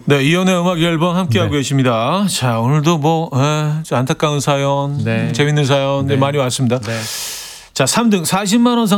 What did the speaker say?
네, 이연의 음악 앨범 함께하고 계십니다. 자, 오늘도 뭐 안타까운 사연, 네. 재밌는 사연 네. 많이 왔습니다. 네. 자, 3등 40만 원